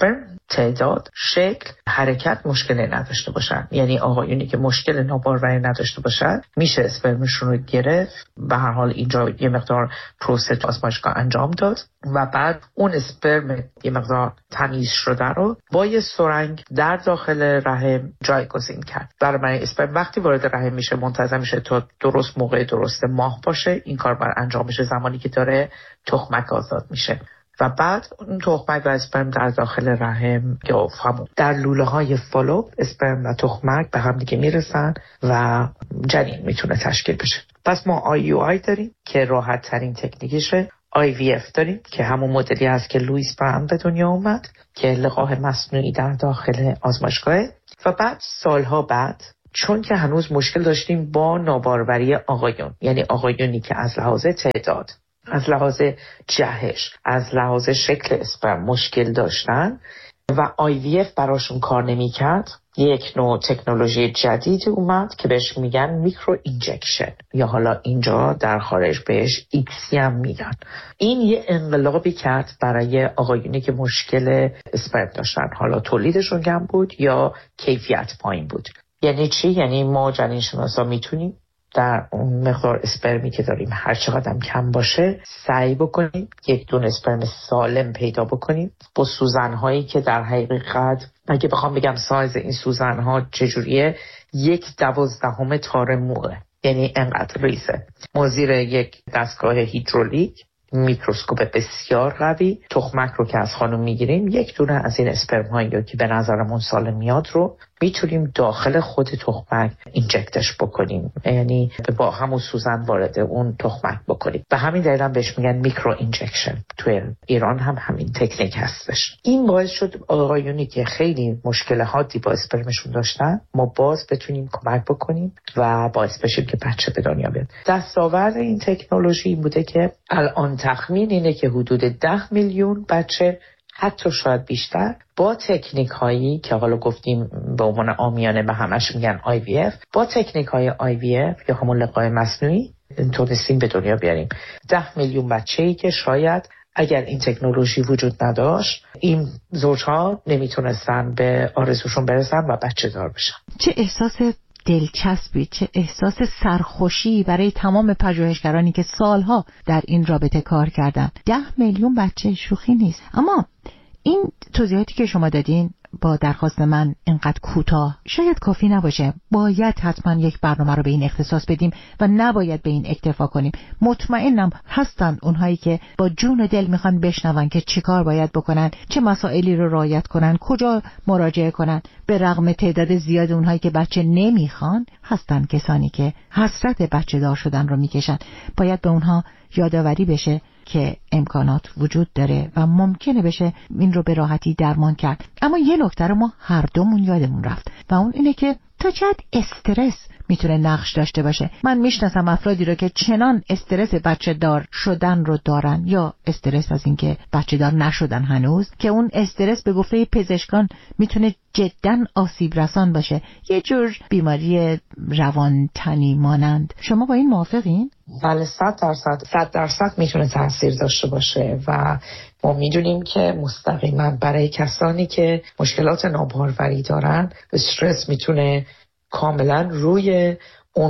تعداد، شکل، حرکت مشکلی نداشته باشن. یعنی آقایونی که مشکل ناباروری نداشته باشن میشه اسپرمشون رو گرفت. به هر حال اینجا یه مقدار پروسه آزمایشگاه انجام داد و بعد اون اسپرم یه مقدار تمیز شده رو با یه سرنگ در داخل رحم جایگزین کرد. برای من اسپرم وقتی وارد رحم میشه منتظر میشه تا درست موقع درست ماه باشه. این کار بر انجام میشه زمانی که داره تخمک آزاد میشه و بعد اون تخمک و اسپرم در داخل رحم یا همون در لوله های فالوپ اسپرم و تخمک به هم دیگه میرسن و جنین میتونه تشکیل بشه. پس ما آی یو آی داریم که راحت ترین تکنیکشه. آی وی اف داریم که همون مدلی هست که لوئیس برام به دنیا اومد که لقاح مصنوعی در داخل آزمایشگاهه. و بعد سالها بعد چون که هنوز مشکل داشتیم با ناباروری آقایون، یعنی آقایونی که از لحاظ تعداد، از لحاظ جهش، از لحاظ شکل اسپرم مشکل داشتن و آی وی اف براشون کار نمی کرد، یک نوع تکنولوژی جدید اومد که بهش میگن میکرو اینجکشن یا حالا اینجا در خارج بهش ایکسی هم میگن. این یه انقلابی کرد برای آقایونی که مشکل اسپرم داشتن، حالا تولیدشون کم بود یا کیفیت پایین بود. یعنی چی؟ یعنی ما جنین شناسا میتونیم در اون مقدار اسپرمی که داریم هر چقدر هم کم باشه سعی بکنیم یک دونه اسپرم سالم پیدا بکنیم با سوزن‌هایی که در حقیقت اگه بخوام بگم سایز این سوزن‌ها چجوریه، یک دوازدهم تار موه، یعنی انقدر ریزه. ما زیر یک دستگاه هیدرولیک میکروسکوپ بسیار قوی تخمک رو که از خانم میگیریم، یک دونه از این اسپرم هایی که به نظرمون سالم میاد رو میتونیم داخل خود تخمک اینجکتش بکنیم، یعنی با همون سوزن وارد اون تخمک بکنیم. به همین دلیل هم بهش میگن میکرو اینجکشن. توی ایران هم همین تکنیک هستش. این باعث شد آقایونی که خیلی مشکل حادی با اسپرمشون داشتن ما باز بتونیم کمک بکنیم و باعث بشیم که بچه به دنیا بیاد. دستاورد این تکنولوژی این بوده که الان تخمین اینه که حدود ده میلیون بچه، حتی شاید بیشتر، با تکنیک هایی که حالا گفتیم به عنوان عامیانه به همش میگن آی وی اف، با تکنیک های آی وی اف یا همون لقاح مصنوعی تونستیم به دنیا بیاریم. ده میلیون بچه‌ای که شاید اگر این تکنولوژی وجود نداشت این زوجها نمیتونستن به آرزوشون برسن و بچه دار بشن. چه احساس دلچسبی، چه احساس سرخوشی برای تمام پژوهشگرانی که سالها در این رابطه کار کردن. ده میلیون بچه شوخی نیست. اما این توضیحاتی که شما دادین با درخواست من اینقدر کوتاه شاید کافی نباشه. باید حتما یک برنامه رو به این اختصاص بدیم و نباید به این اکتفا کنیم. مطمئنم هستن اونهایی که با جون و دل میخوان بشنون که چیکار باید بکنن، چه مسائلی رو رعایت کنن، کجا مراجعه کنن. به رغم تعداد زیاد اونهایی که بچه نمیخوان، هستن کسانی که حسرت بچه دار شدن رو میکشن. باید به اونها یادآوری بشه که امکانات وجود داره و ممکنه بشه این رو به راحتی درمان کرد. اما یه نکته رو ما هر دومون یادمون رفت و اون اینه که تا چقدر استرس میتونه نقش داشته باشه. من میشناسم افرادی رو که چنان استرس بچه دار شدن رو دارن یا استرس از اینکه بچه دار نشدن هنوز، که اون استرس به گفته پزشکان میتونه جداً آسیب رسان باشه، یه جور بیماری روان تنی مانند. شما با این موافقین؟ بله، صد درصد صد درصد میتونه تاثیر داشته باشه و ما میدونیم که مستقیما برای کسانی که مشکلات ناباروری دارن استرس میتونه کاملا روی اون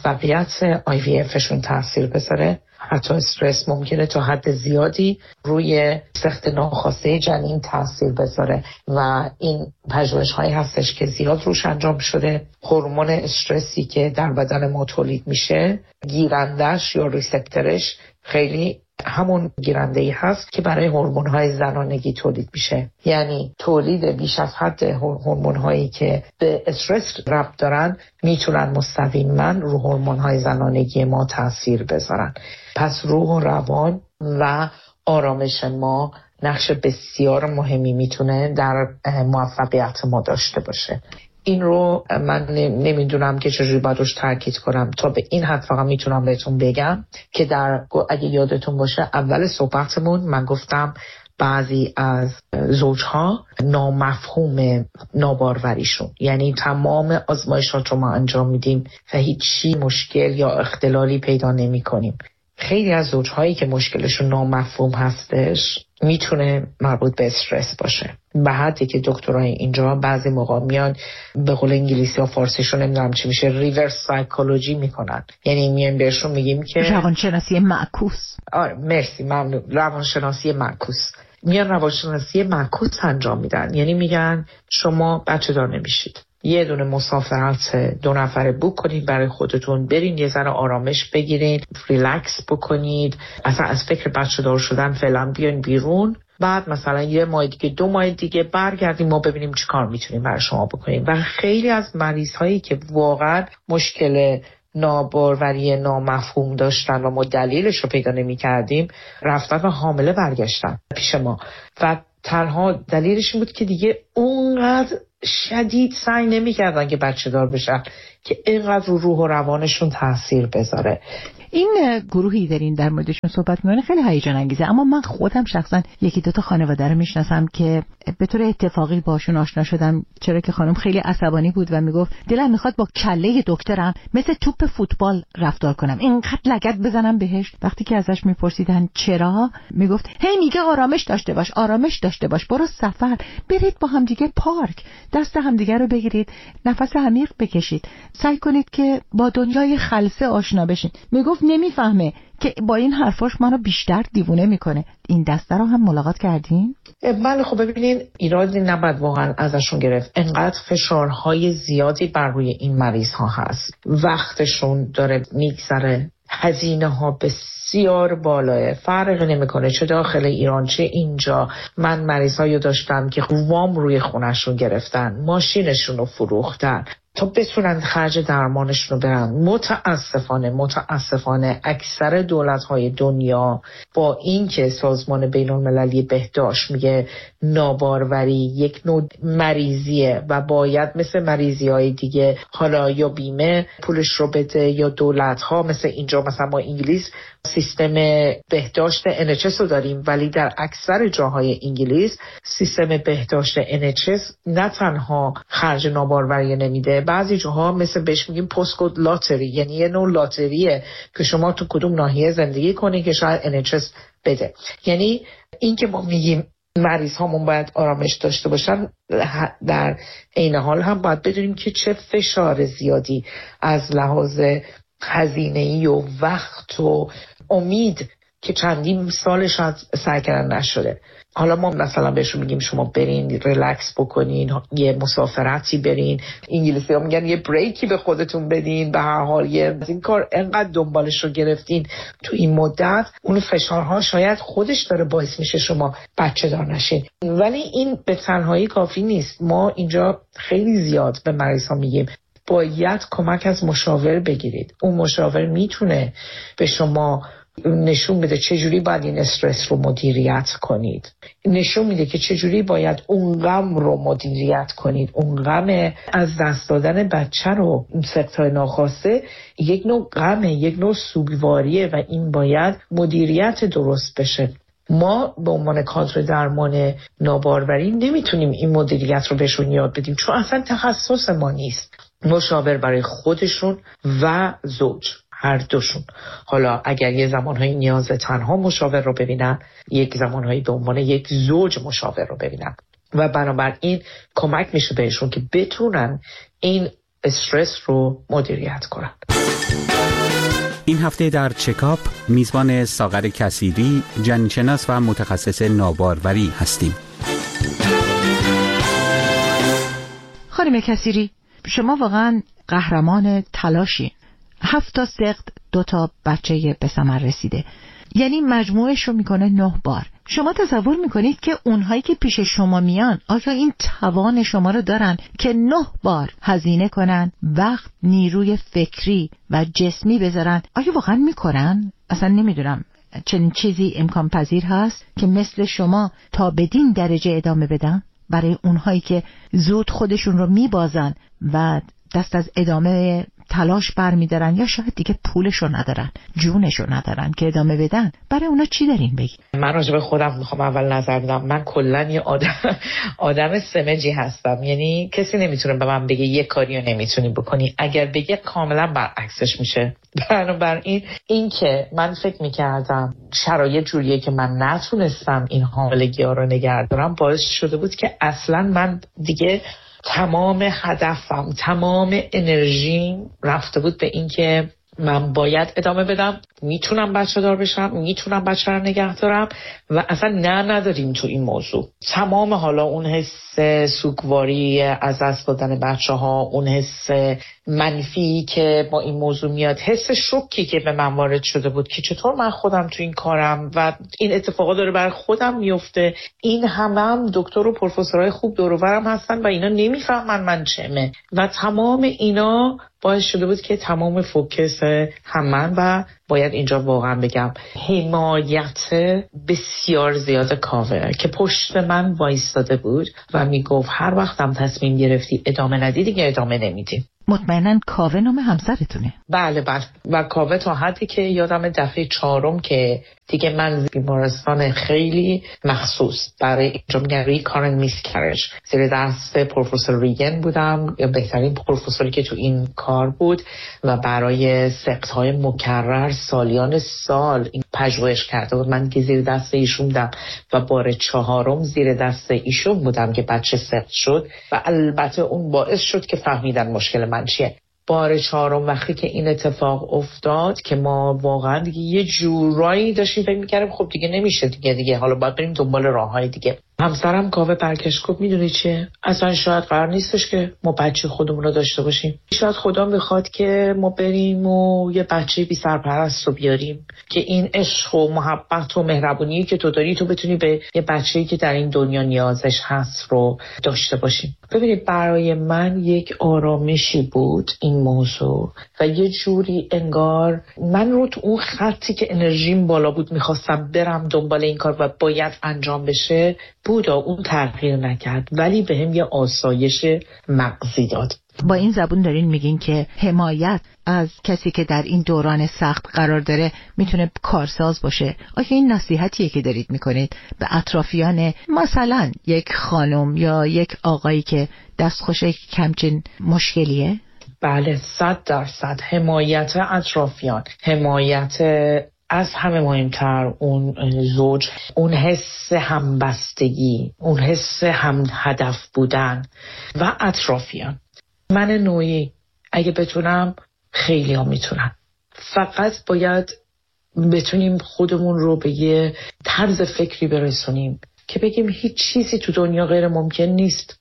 موفقیت آی وی افشون تاثیر بذاره. حتی استرس ممکنه تا حد زیادی روی سخت ناخواسته جنین تاثیر بذاره و این پژوهش هایی هستش که زیاد روش انجام شده. هورمون استرسی که در بدن ما تولید میشه، گیرندش یا ریسپتورش خیلی همون گیرنده‌ای هست که برای هورمون‌های زنانگی تولید میشه. یعنی تولید بیش از حد هورمون‌هایی که به استرس ربط دارن میتونن مستقیما رو هورمون‌های زنانگی ما تاثیر بذارن. پس روح و روان و آرامش ما نقش بسیار مهمی میتونه در موفقیت ما داشته باشه. این رو من نمیدونم که چجوری باید روش تاکید کنم. تا به این حد فقط میتونم بهتون بگم که در اگه یادتون باشه اول صحبتمون من گفتم بعضی از زوجها نامفهوم ناباروریشون، یعنی تمام آزمایشات رو ما انجام میدیم و هیچی مشکل یا اختلالی پیدا نمی کنیم. خیلی از زوجهایی که مشکلشون نامفهوم هستش میتونه مربوط به استرس باشه. به حدی که دکترای اینجا بعضی موقع میان به قول انگلیسی و فارسیشون نمیدونم چی میشه ریورس سایکولوژی میکنن، یعنی میایم بهشون میگیم که روانشناسی معکوس. آره مرسی ممنون، روانشناسی معکوس. میان روانشناسی معکوس انجام میدن، یعنی میگن شما بچه دار نمیشید، یه دونه مسافرت دو نفره بوک کنید برای خودتون، برین یه ذره آرامش بگیرید، ریلکس بکنید، اصلا از فکر بچه دار شدن فعلا بیاین بیرون، بعد مثلا یه ماه دیگه دو ماه دیگه برگردیم ما ببینیم چی کار میتونیم برای شما بکنیم. و خیلی از مریض هایی که واقعا مشکل ناباروری نامفهوم داشتن و ما دلیلش رو پیدا نمی کردیم رفتن و حامله برگشتن پیش ما و تنها دلیلش این بود که دیگه اونقدر شدید سعی نمی کردن که بچه دار بشن که اینقدر رو روح و روانشون تاثیر بذاره. این گروهی دارین در موردشون صحبت می‌کنین خیلی هیجان انگیزه، اما من خودم شخصا یکی دو تا خانواده رو میشناسم که به طور اتفاقی باشون آشنا شدم، چرا که خانم خیلی عصبانی بود و میگفت دلم میخواد با کله دکترم مثل توپ فوتبال رفتار کنم، اینقدر لگد بزنم بهش. وقتی که ازش میپرسیدن چرا، میگفت هی میگه آرامش داشته باش، آرامش داشته باش، برو سفر، برید با هم دیگه پارک، دست هم دیگه رو بگیرید، نفس عمیق بکشید، سعی کنید که با دنیای خلسه آشنا بشین. میگفت نمیفهمه که با این حرفاش منو بیشتر دیوونه میکنه. این دسته رو هم ملاقات کردین؟ بله خب ببینین ایرادی نباید واقعا ازشون گرفت، انقدر فشارهای زیادی بر روی این مریض ها هست، وقتشون داره میگذره، هزینه ها بسیار بالاه، فرق نمیکنه چه داخل ایران چه اینجا. من مریضایی داشتم که وام روی خونشون گرفتن، ماشینشون رو فروختن تا بتونن خرج درمانشون رو برن. متاسفانه متاسفانه اکثر دولت‌های دنیا با اینکه سازمان بین‌المللی بهداشت میگه ناباروری یک نوع مریضیه و باید مثل مریضی‌های دیگه حالا یا بیمه پولش رو بده یا دولت‌ها، مثل اینجا مثلا ما انگلیس سیستم بهداشت ان اچ اس رو داریم، ولی در اکثر جاهای انگلیس سیستم بهداشت ان اچ اس نه تنها خرج ناباروری نمیده، بعضی جاها مثل بهش میگیم پستکد لاتری، یعنی یه نوع لاتریه که شما تو کدوم ناحیه زندگی کنی که شاید ان اچ اس بده. یعنی این که ما میگیم مریض هامون باید آرامش داشته باشن، در عین حال هم باید بدونیم که چه فشار زیادی از لحاظ هزینه‌ای و وقت و امید که چندین سالش از سعی کردن نشده. حالا ما مثلا بهشون میگیم شما برین ریلکس بکنین، یه مسافرتی برین، انگلیسی ها میگن یه بریکی به خودتون بدین، به هر حال یه از این کار انقدر دنبالش رو گرفتین تو این مدت، اون فشارها شاید خودش داره باعث میشه شما بچه دار نشین. ولی این به تنهایی کافی نیست. ما اینجا خیلی زیاد به مریض ها میگیم باید کمک از مشاور بگیرید. اون مشاور میتونه به شما نشون بده چجوری باید این استرس رو مدیریت کنید، نشون میده که چجوری باید اون غم رو مدیریت کنید. اون غم از دست دادن بچه رو، اون سقط‌های ناخواسته یک نوع غمه، یک نوع سوگواریه و این باید مدیریت درست بشه. ما به عنوان کادر درمان ناباروری نمیتونیم این مدیریت رو بهشون یاد بدیم چون اصلا تخصص ما نیست. مشاور برای خودشون و زوج، هر دوشون. حالا اگر یه زمانهایی نیاز تنها مشاور رو ببینن، یک زمانهایی به عنوان یک زوج مشاور رو ببینن و بنابراین کمک میشه بهشون که بتونن این استرس رو مدیریت کنن. این هفته در چکاپ میزبان ساغر کثیری، جنین‌شناس و متخصص ناباروری هستیم. خانم کثیری، شما واقعا قهرمان تلاشی. هفت تا سقط، دو تا بچه به ثمر رسیده، یعنی مجموعش رو میکنه نه بار. شما تصور میکنید که اونهایی که پیش شما میان آیا این توان شما رو دارن که نه بار هزینه کنن، وقت، نیروی فکری و جسمی بذارن؟ آیا واقعا میکنن؟ اصلا نمیدونم چنین چیزی امکان پذیر هست که مثل شما تا بدین درجه ادامه بدن برای اونهایی که زود خودشون رو میبازن و دست از ادامه تلاش برمی‌دارن یا شاید دیگه پولشو ندارن، جونشو ندارن که ادامه بدن، برای اونا چی دارین بگی؟ من راجع به خودم میخوام اول نظر بدم. من کلا یه آدم آدم سمجی هستم، یعنی کسی نمیتونه به من بگه یه کاریو نمیتونی بکنی، اگر بگه کاملا برعکسش میشه. بنابراین این که من فکر میکردم شرایط جوریه که من نتونستم این حاملگی ها رو نگه دارم، باعث شده بود که اصلا من دیگه تمام هدفم، تمام انرژیم رفته بود به این که من باید ادامه بدم، میتونم بچه دار بشم، میتونم بچه رو نگه دارم و اصلا نه نداریم تو این موضوع. تمام حالا اون حس سوگواری از دست دادن بچه ها، اون حس منفی که با این موضوع میاد، حس شوکی که به من وارد شده بود که چطور من خودم تو این کارم و این اتفاقا داره برای خودم میفته، این همه هم دکتر و پروفسورهای خوب دور و برم هستن و اینا نمیفهمن من چمه و تمام اینا باعث شده بود که تمام فوکس هم من و باید اینجا واقعا بگم حمایت بسیار زیاد کاوه که پشت من وایستاده بود و میگفت هر وقتم تصمیم گرفتی ادامه ندی دیگه ادامه نمیدیم. مطمئناً کاوه نام همسرتونه؟ بله بله. و کاوه تا حدی که یادم دفعه چهارم که دیگه من بیمارستان خیلی مخصوص برای اینجا میگن ریکارنت میسکرج زیر دست پروفسور ریگن بودم، بهترین پروفسوری که تو این کار بود و برای سقط‌های مکرر سالیان سال این پژوهش کرده بود. من که زیر دست ایشون بودم و بار چهارم زیر دست ایشون بودم که بچه سقط شد و البته اون باعث شد که فهمیدن مشکل من چیه. بار چهارم وقتی که این اتفاق افتاد که ما واقعا دیگه یه جورایی داشتیم فکر می‌کردیم خب دیگه نمیشه دیگه دیگه حالا باید بریم دنبال راههای دیگه. همسرم کاوه برگشت گفت میدونی چیه، اصلا شاید قرار نیستش که ما بچه خودمون رو داشته باشیم، شاید خدا میخواد که ما بریم و یه بچه بی سرپرست رو بیاریم که این عشق و محبت و مهربونی که تو داری تو بتونی به یه بچه‌ای که در این دنیا نیازش هست رو داشته باشیم. ببینید برای من یک آرامشی بود این موضوع و یه جوری انگار من رو تو اون خطی که انرژیم بالا بود میخواستم برم دنبال این کار و باید انجام بشه بود، اون تغییر نکرد ولی به هم یه آسایش مغزی داد. با این زبون دارین میگین که حمایت از کسی که در این دوران سخت قرار داره میتونه کارساز باشه. آیا این نصیحتیه که دارید میکنید به اطرافیان مثلا یک خانم یا یک آقایی که دستخوش کمچین مشکلیه؟ بله صد درصد حمایت اطرافیان، حمایت از همه مهمتر اون زوج، اون حس همبستگی، اون حس هم هدف بودن و اطرافیان. من نوعی اگه بتونم خیلی ها میتونن، فقط باید بتونیم خودمون رو به یه طرز فکری برسونیم که بگیم هیچ چیزی تو دنیا غیر ممکن نیست.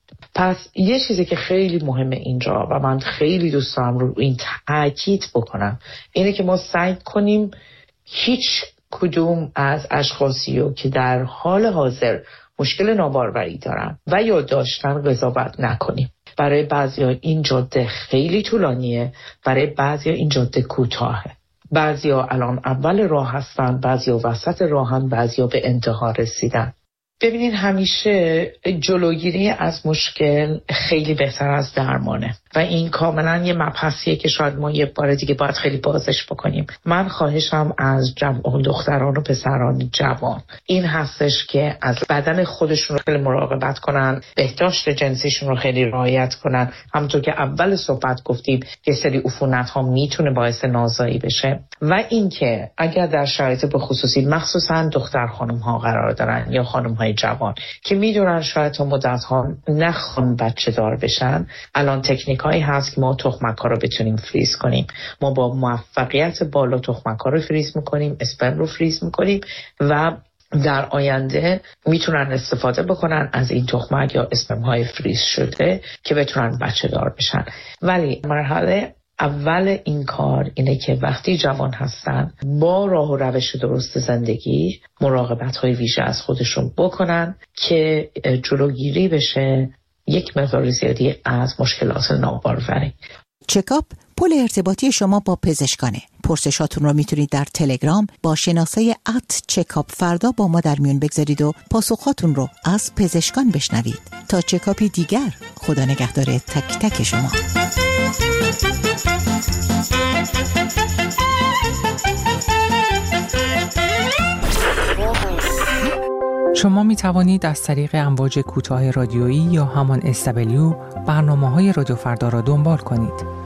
پس یه چیزی که خیلی مهمه اینجا و من خیلی دوست دارم رو این تاکید بکنم اینه که ما سعی کنیم هیچ کدوم از اشخاصی رو که در حال حاضر مشکل ناباروری دارن و یا داشتن قضاوت نکنیم. برای بعضیا این جاده خیلی طولانیه، برای بعضیا این جاده کوتاهه. بعضیا الان اول راه هستن، بعضیا وسط راهن، بعضیا به انتها رسیدن. ببینین همیشه جلوگیری از مشکل خیلی بهتر از درمانه و این کاملا یه مبحثیه که شاید ما یه بار دیگه باید خیلی بازش بکنیم. من خواهشم از جوان دختران و پسران جوان این هستش که از بدن خودشون رو خیلی مراقبت کنن، بهداشت جنسیشون رو خیلی رعایت کنن. همونطور که اول صحبت گفتیم یه سری عفونت ها میتونه باعث نازایی بشه و اینکه اگر در شرایط به خصوصی مخصوصا دختر خانم ها قرار دارن یا خانم های جوان که میدونن شاید تا مدت ها نخوان بچه دار بشن، الان تکنیک هایی هست که ما تخمک ها رو بتونیم فریز کنیم. ما با موفقیت بالا تخمک ها رو فریز میکنیم، اسپرم رو فریز میکنیم و در آینده میتونن استفاده بکنن از این تخمک یا اسپرم های فریز شده که بتونن بچه دار بشن. ولی مرحله اول این کار اینه که وقتی جوان هستن با راه و روش درست زندگی مراقبت های ویژه از خودشون بکنن که جلوگیری بشه یک مقدار زیادی از مشکلات ناباروری. چکاپ پل ارتباطی شما با پزشکانه. پرسشاتون رو میتونید در تلگرام با شناسه ات چکاپ فردا با ما در میون بگذارید و پاسخاتون رو از پزشکان بشنوید. تا چکاپی دیگر، خدا نگهدار تک تک شما. شما می توانید از طریق امواج کوتاه رادیویی یا همان اس دبلیو برنامه‌های رادیو فردا را دنبال کنید.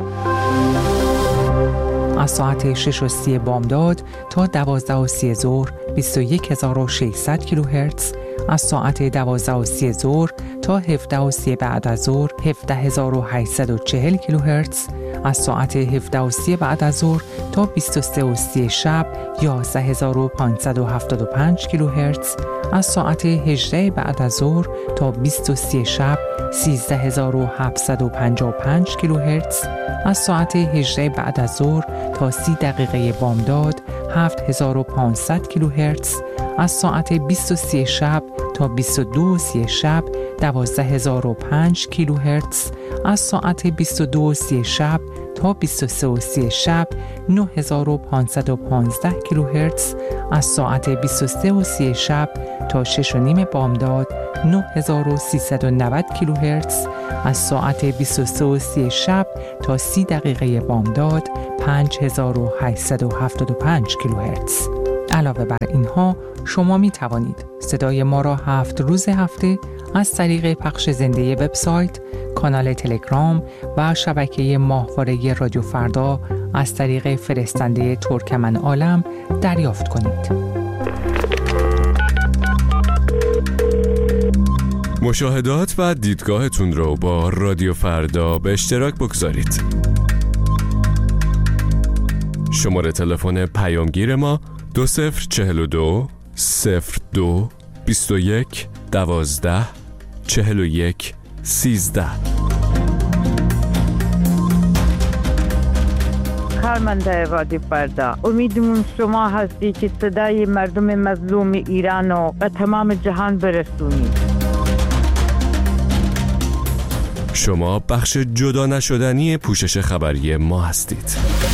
از ساعت شش و سی بامداد تا دوازده و سی ظهر بیست و یک هزار و ششصد کیلوهرتز، از ساعت دوازده و سی ظهر تا هفده و سی بعد از ظهر هفده هزار و هشتصد و چهل کیلوهرتز، از ساعت هفده و سی بعد از ظهر تا بیست و سه و سی شب یازده هزار و پانصد و هفتاد و پنج کیلوهرتز، از ساعت هجده بعد از ظهر تا بیست و سه شب سیزده هزار و هفتصد و پنجاه و پنج کیلوهرتز، از ساعت هجده بعد از ظهر تا سی دقیقه بامداد هفت هزار و پانصد کیلوهرتز، از ساعت بیست و سه شب تا بیست و دو و سی شب دوازده هزار و پنج کیلوهرتز، از ساعت بیست و دو و سی شب تا بیست و سه و سی شب نه هزار و پانصد و پانزده کیلوهرتز، از ساعت بیست و سه و سی شب تا شش و نیم بامداد نه هزار و سیصد و نود کیلوهرتز، از ساعت بیست و سه و سی شب تا سی دقیقه بامداد پنج هزار و هشتصد و هفتاد و پنج کیلوهرتز. علاوه بر اینها شما می توانید صدای ما را هفت روز هفته از طریق پخش زنده وبسایت، کانال تلگرام و شبکه ماهواره رادیو فردا از طریق فرستنده ترکمن عالم دریافت کنید. مشاهدات و دیدگاهتون رو با رادیو فردا به اشتراک بگذارید. شماره تلفن پیامگیر ما دو صفر چهل و دو صفر دو بیست و یک دوازده چهل و یک سیزده. کارمنده رادیو فردا، امیدمون شما هستی که صدای مردم مظلوم ایران و به تمام جهان برسونید. شما بخش جدا نشدنی پوشش خبری ما هستید.